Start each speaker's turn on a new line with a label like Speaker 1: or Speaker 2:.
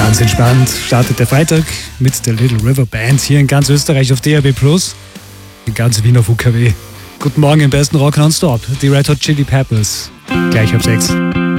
Speaker 1: Ganz entspannt startet der Freitag mit der Little River Band hier in ganz Österreich auf DAB+, in ganz Wien auf UKW. Guten Morgen im besten Rock nonstop, die Red Hot Chili Peppers, gleich ab 6.